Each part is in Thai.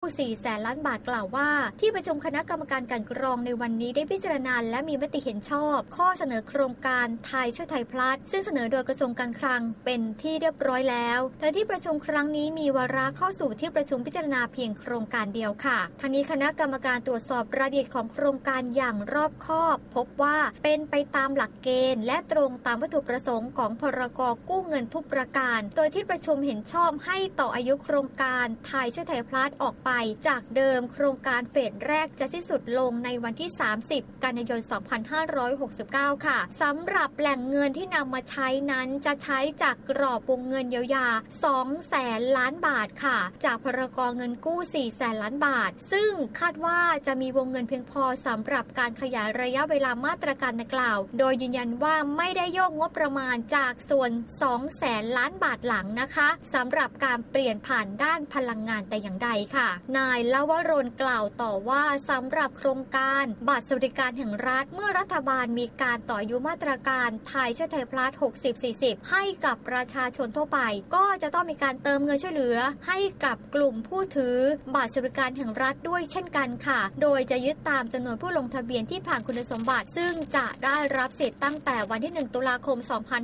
4 แสนล้านบาทกล่าวว่าที่ประชุมคณะกรรมการกลั่นกรองในวันนี้ได้พิจารณาและมีมติเห็นชอบข้อเสนอโครงการไทยช่วยไทยพลัสซึ่งเสนอโดยกระทรวงการคลังเป็นที่เรียบร้อยแล้วแต่ที่ประชุมครั้งนี้มีวาระเข้าสู่ที่ประชุมพิจารณาเพียงโครงการเดียวค่ะทั้งนี้คณะกรรมการตรวจสอบรายละเอียดของโครงการอย่างรอบคอบพบว่าเป็นไปตามหลักเกณฑ์และตรงตามวัตถุประสงค์ของพรก.กู้เงินทุกประการโดยที่ประชุมเห็นชอบให้ต่ออายุโครงการไทยช่วยไทยพลัสออกไปจากเดิมโครงการเฟสแรกจะสิ้นสุดลงในวันที่ 30 กันยายน 2569 ค่ะสำหรับแหล่งเงินที่นำมาใช้นั้นจะใช้จากกรอบวงเงินเยียวยา 2 แสนล้านบาทค่ะจากพรก.เงินกู้ 4 แสนล้านบาทซึ่งคาดว่าจะมีวงเงินเพียงพอสำหรับการขยายระยะเวลามาตรการดังกล่าวโดยยืนยันว่าไม่ได้โยกงบประมาณจากส่วน 2 แสนล้านบาทหลังนะคะสำหรับการเปลี่ยนผ่านด้านพลังงานแต่อย่างใดค่ะนายลวรนกล่าวต่อว่าสำหรับโครงการบัตรสวัสดิการแห่งรัฐเมื่อรัฐบาลมีการต่ออายุมาตรการไทยช่วยไทยพลัส 60-40 ให้กับประชาชนทั่วไปก็จะต้องมีการเติมเงินช่วยเหลือให้กับกลุ่มผู้ถือบัตรสวัสดิการแห่งรัฐด้วยเช่นกันค่ะโดยจะยึดตามจำนวนผู้ลงทะเบียนที่ผ่านคุณสมบัติซึ่งจะได้รับสิทธิ์ตั้งแต่วันที่ 1 ตุลาคม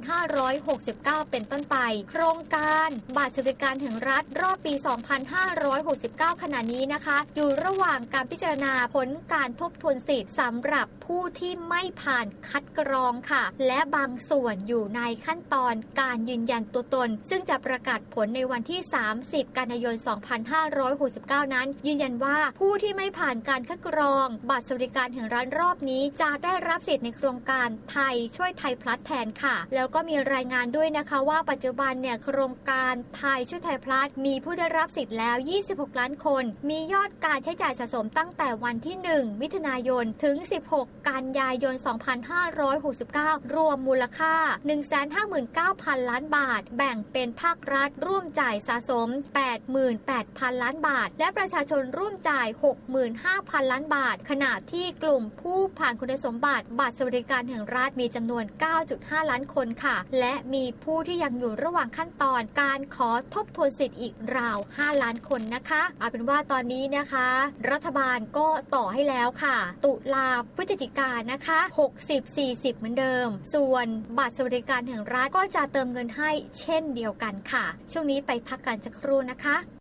2569 เป็นต้นไปโครงการบัตรสวัสดิการแห่งรัฐรอบปี 2569 ขณะนี้นะคะอยู่ระหว่างการพิจารณาผลการทบทวนสิทธิ์สำหรับผู้ที่ไม่ผ่านคัดกรองค่ะและบางส่วนอยู่ในขั้นตอนการยืนยันตัวตนซึ่งจะประกาศผลในวันที่ 30 กันยายน 2569 นั้นยืนยันว่าผู้ที่ไม่ผ่านการคัดกรองบัตรสวัสดิการแห่งรัฐรอบนี้จะได้รับสิทธิ์ในโครงการไทยช่วยไทยพลัสแทนค่ะแล้วก็มีรายงานด้วยนะคะว่าปัจจุบันเนี่ยโครงการไทยช่วยไทยพลัสมีผู้ได้รับสิทธิ์แล้ว 26 ล้านคนมียอดการใช้จ่ายสะสมตั้งแต่วันที่ 1 มิถุนายนถึง 16 กันยายน 2569 รวมมูลค่า 159,000 ล้านบาทแบ่งเป็นภาครัฐร่วมจ่ายสะสม 88,000 ล้านบาทและประชาชนร่วมจ่าย 65,000 ล้านบาทขณะที่กลุ่มผู้ผ่านคุณสมบัติบัตรสวัสดิการแห่งรัฐมีจำนวน 9.5 ล้านคนค่ะและมีผู้ที่ยังอยู่ระหว่างขั้นตอนการขอทบทวนสิทธิ์อีกราว 5 ล้านคนนะคะเอาเป็นว่าตอนนี้นะคะรัฐบาลก็ต่อให้แล้วค่ะตุลาพฤศจิกายนนะคะ 60-40 เหมือนเดิมส่วนบัตรสวัสดิการแห่งรัฐก็จะเติมเงินให้เช่นเดียวกันค่ะช่วงนี้ไปพักกันสักครู่นะคะ